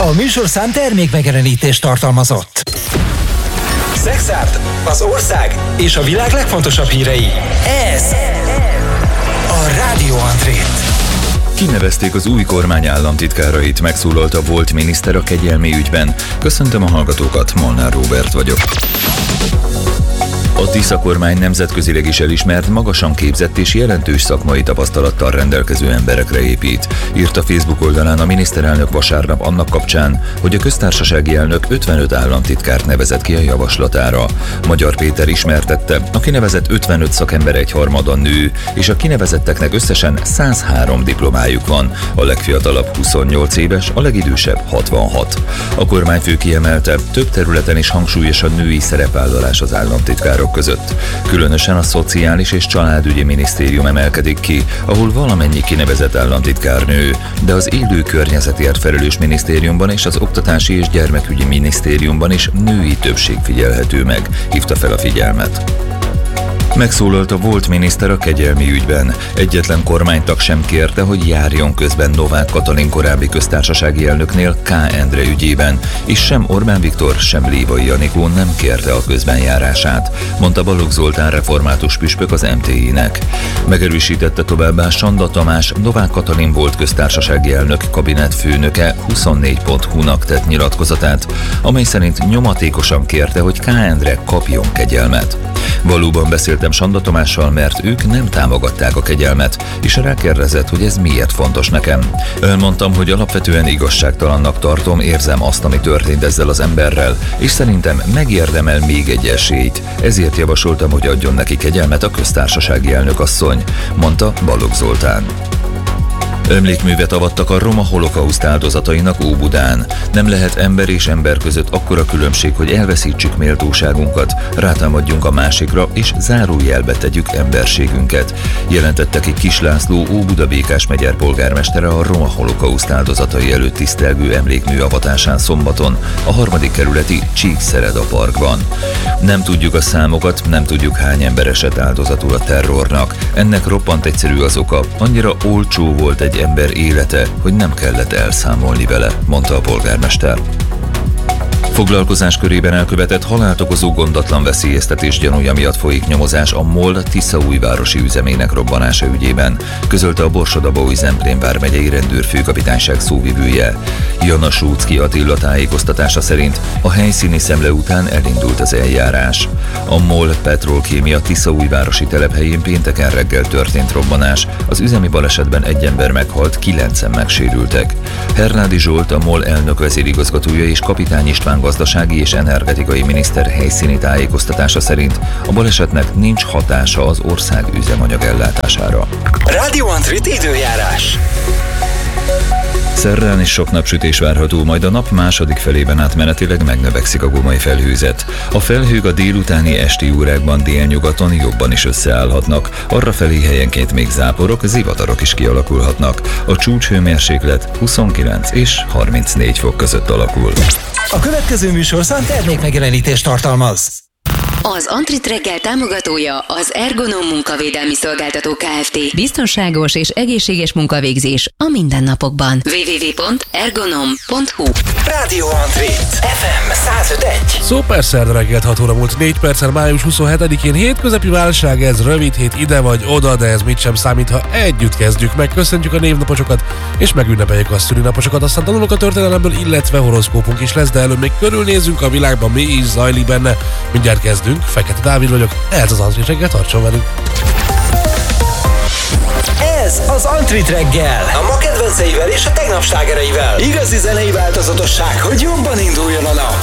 A műsorszám termékmegjelenítést tartalmazott. Szexárd, az ország és a világ legfontosabb hírei. Ez a Rádió Andrét. Kinevezték az új kormány államtitkárait, megszólalt a volt miniszter a kegyelmi ügyben. Köszöntöm a hallgatókat, Molnár Róbert vagyok. A Tisza kormány nemzetközileg is elismert, magasan képzett és jelentős szakmai tapasztalattal rendelkező emberekre épít. Írt a Facebook oldalán a miniszterelnök vasárnap annak kapcsán, hogy a köztársasági elnök 55 államtitkárt nevezett ki a javaslatára. Magyar Péter ismertette, a kinevezett 55 szakember egyharmada nő, és a kinevezetteknek összesen 103 diplomájuk van. A legfiatalabb 28 éves, a legidősebb 66. A kormányfő kiemelte, több területen is hangsúlyos a női szerepvállalás az államtitkárok között. Különösen a Szociális és Családügyi Minisztérium emelkedik ki, ahol valamennyi kinevezett államtitkár nő, de az élő környezetért felelős minisztériumban és az Oktatási és Gyermekügyi Minisztériumban is női többség figyelhető meg, hívta fel a figyelmet. Megszólalt a volt miniszter a kegyelmi ügyben. Egyetlen kormánytag sem kérte, hogy járjon közben Novák Katalin korábbi köztársasági elnöknél K. Endre ügyében, és sem Orbán Viktor, sem Lévai Anikó nem kérte a közbenjárását, mondta Balogh Zoltán református püspök az MTI-nek. Megerősítette továbbá Sanda Tamás, Novák Katalin volt köztársasági elnök kabinetfőnöke 24.hu-nak tett nyilatkozatát, amely szerint nyomatékosan kérte, hogy K. Endre kapjon kegyelmet. Valóban beszéltem Sanda Tamással, mert ők nem támogatták a kegyelmet, és rákérdezett, hogy ez miért fontos nekem. Elmondtam, hogy alapvetően igazságtalannak tartom, érzem azt, ami történt ezzel az emberrel, és szerintem megérdemel még egy esélyt. Ezért javasoltam, hogy adjon neki kegyelmet a köztársasági elnökasszony, mondta Balogh Zoltán. Emlékművet avattak a roma holokauszt áldozatainak Óbudán. Nem lehet ember és ember között akkora különbség, hogy elveszítsük méltóságunkat, rátámadjunk a másikra és zárójelbe tegyük emberségünket, jelentette ki Kis László Óbuda Békás megyer polgármestere a roma holokauszt áldozatai előtt tisztelgő emlékmű avatásán szombaton a 3. kerületi Csíkszereda parkban. Nem tudjuk a számokat, nem tudjuk hány ember esett áldozatul a terrornak. Ennek roppant egyszerű az oka, annyira olcsó volt egy ember élete, hogy nem kellett elszámolni vele, mondta a polgármester. Foglalkozás körében elkövetett halált okozó gondatlan veszélyeztetés gyanúja miatt folyik nyomozás a MOL Tiszaújvárosi üzemének robbanása ügyében, közölte a Borsod-Abaúj-Zemplén vármegyei rendőrfőkapitányság szóvivője. Jana Súcki Attila tájékoztatása szerint a helyszíni szemle után elindult az eljárás. A MOL Petrolkémia Tiszaújvárosi telephelyén pénteken reggel történt robbanás, az üzemi balesetben egy ember meghalt, 9-en megsérültek. Hernádi Zsolt, a MOL elnök vezérigazgatója és Kapitány István gazdasági és energetikai miniszter helyszíni tájékoztatása szerint a balesetnek nincs hatása az ország üzemanyag ellátására. Rádió Andrét időjárás. Szerrán is sok napsütés várható, majd a nap második felében átmenetileg megnövekszik a gomai felhőzet. A felhők a délutáni esti órákban délnyugaton jobban is összeállhatnak, arrafelé helyenként még záporok, zivatarok is kialakulhatnak. A csúcshőmérséklet 29 és 34 fok között alakul. A következő műsorszám termékmegjelenítést tartalmaz. Az Antrit reggel támogatója az Ergonom Munkavédelmi Szolgáltató Kft. Biztonságos és egészséges munkavégzés a mindennapokban. www.ergonom.hu. Rádió Andrét, FM 105.1. Szuper szerda reggelt, 6 óra múlt 4 perccel, május 27-én, hétközepi válság, ez rövid hét ide vagy oda, de ez mit sem számít, ha együtt kezdjük meg, köszöntjük a névnaposokat, és megünnepeljük a szülinaposokat, aztán tanulunk a történelemből, illetve horoszkópunk is lesz, de előbb még körülnézzünk a világban, mi is zajlik benne. Mindjárt kezdünk. Fekete Dávid vagyok, ez az Antrit reggel, tartson velünk! Ez az Antrit reggel, a ma kedvenceivel és a tegnap slágereivel. Igazi zenei változatosság, hogy jobban induljon a nap.